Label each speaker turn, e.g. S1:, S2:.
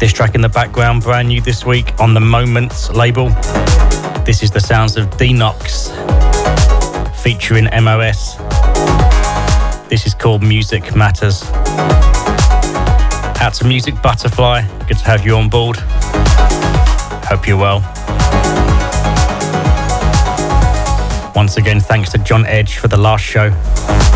S1: This track in the background, brand new this week on the Moments label. This is the sounds of Denox featuring MOS. This is called Music Matters. Out to Music Butterfly, good to have you on board. Hope you're well. Once again, thanks to John Edge for the last show.